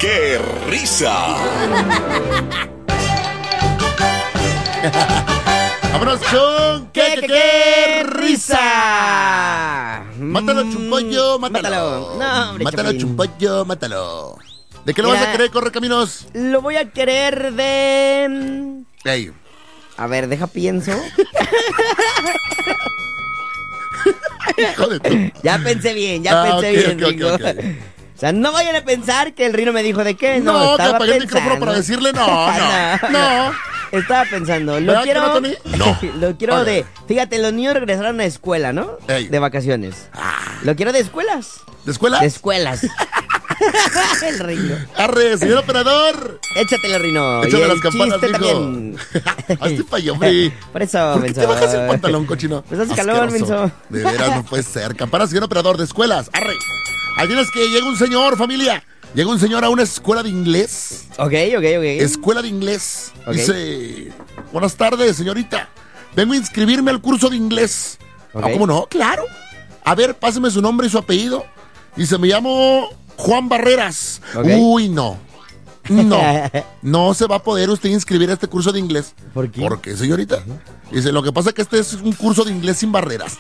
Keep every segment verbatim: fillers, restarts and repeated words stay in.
¡Qué risa! ¡Vámonos con ¡Qué, qué, qué risa! Mátalo, chumpollo, mátalo. Mátalo. No, hombre, mátalo, Chapulín. chumpollo, mátalo. ¿De qué lo Mira, vas a querer, Correcaminos? Lo voy a querer de... Ey. A ver, deja pienso. Hijo de tu... Ya pensé bien, ya Ah, pensé ok, bien, ok, Ringo. ok, ok. O sea, no vayan a pensar que el Rino me dijo de qué. No, No, que estaba apagué el pensando. micrófono para decirle no, no, no. Estaba pensando, lo ¿Verdad que quiero... no, Tony? No. Lo quiero Vale. de... Fíjate, los niños regresaron a escuela, ¿no? Ey. De vacaciones. Lo quiero de escuelas. ¿De escuela? De escuelas. El Rino. Arre, señor operador. Échatelo, Rino. Échame y el las campanas, chiste hijo. también. Hazte pa' allá, hombre. Por eso, ¿Por qué te menso. bajas el pantalón, cochino? Pues hace calor, Asqueroso. menso. De veras, no puede ser. Campana, señor operador de escuelas. Arre. Ahí tienes que llega un señor, familia. Llega un señor a una escuela de inglés. Ok, ok, ok. Escuela de inglés. Ok. Dice, buenas tardes, señorita. Vengo a inscribirme al curso de inglés. Ok. Ah, ¿cómo no? Claro. A ver, páseme su nombre y su apellido. Dice, me llamo Juan Barreras. Ok. Uy, no. No, no se va a poder usted inscribir a este curso de inglés. ¿Por qué? ¿Por qué, señorita? Dice, lo que pasa es que este es un curso de inglés sin barreras.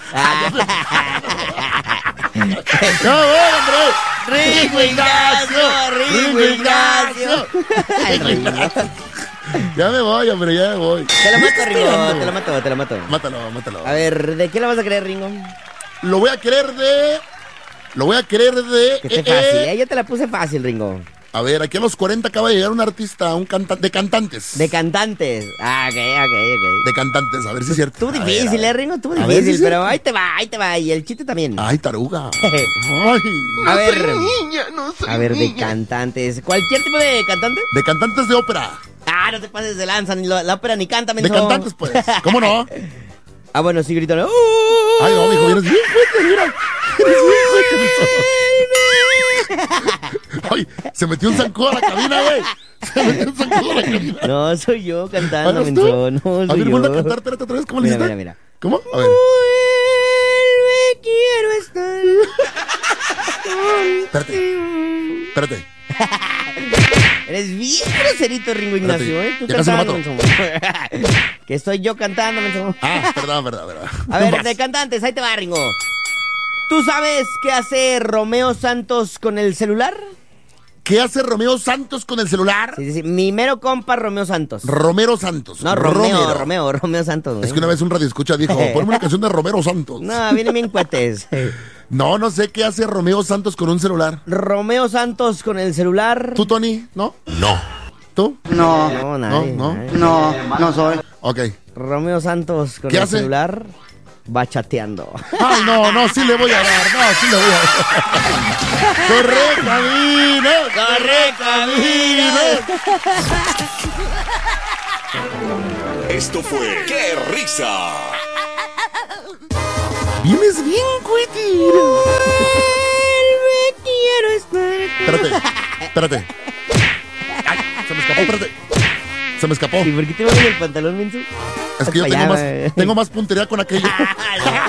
¡No, hombre! Ringo Ignacio, Ringo Ignacio. Ay, Ringo. Ya me voy, hombre, ya me voy. Te lo ¿Qué mato, está Ringo, esperando? te lo mato, te lo mato. Mátalo, mátalo. A ver, ¿de qué la vas a creer, Ringo? Lo voy a querer de... Lo voy a querer de... Que esté eh, fácil, eh. ¿eh? Yo te la puse fácil, Ringo. A ver, aquí a los cuarenta acaba de llegar un artista, un cantante, de cantantes. De cantantes. Ah, ok, ok, ok. De cantantes, a ver si es cierto. Tú A ver, difícil, a ver. ¿eh, Ringo? Tú A ver difícil, si es pero cierto. ahí te va, ahí te va. Y el chiste también. Ay, taruga. Ay. A ver, Niña, no soy a ver, de niña. cantantes. ¿Cualquier tipo de cantante? De cantantes de ópera. Ah, no te pases de lanza, ni lo- la ópera ni canta, De menso. cantantes, pues. ¿Cómo no? Ah, bueno, sí, gritan. Ay, no, mijo, vienes bien fuerte, mira. Vienes bien fuerte, mijo. Ay, se metió un zancudo a la cabina, güey. Se metió un zancudo a la cabina. No, soy yo cantando, ¿Hagas tú? menso. No, soy A ver, yo. vuelve a cantar, espérate otra vez, ¿cómo le Mira, hiciste? mira, mira. ¿Cómo? A ver. Vuelve, quiero estar. Espérate. Espérate. Eres bien groserito, Ringo Ignacio, ¿eh? Tú Ya casi lo cantando, menso. Que estoy yo cantando, menso. Ah, perdón, verdad, verdad. A ver, de cantantes, ahí te va, Ringo. ¿Tú sabes qué hace Romeo Santos con el celular? ¿Qué hace Romeo Santos con el celular? Sí, sí, sí. Mi mero compa Romeo Santos. Romero Santos. No, Romeo, Romero. Romeo, Romeo Santos. Es ¿eh? que una vez un radioescucha dijo, ponme una canción de Romero Santos. No, vienen bien cuetes. No, no sé qué hace Romeo Santos con un celular. Romeo Santos con el celular. ¿Tú, Tony? ¿No? No. ¿Tú? No, No, nadie. No, no. nadie. no, no soy. Ok. Romeo Santos con ¿Qué el hace? celular va chateando. Ay, no, no, sí le voy a dar, no, sí le voy a dar. ¡Corre, camino! ¡Corre, camino! Esto fue ¡Qué risa! Vienes bien, cuitir. quiero estar. Espérate, espérate. Ay, se me escapó, espérate. Se me escapó. ¿Y por qué te bajas el pantalón, menso? Es que yo Para tengo allá, más, güey. tengo más puntería con aquello.